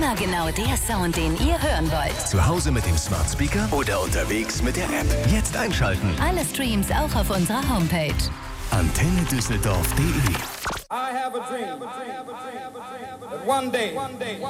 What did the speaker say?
Immer genau der Sound, den ihr hören wollt. Zu Hause mit dem Smart Speaker oder unterwegs mit der App. Jetzt einschalten. Alle Streams auch auf unserer Homepage. AntenneDüsseldorf.de I have a dream that one day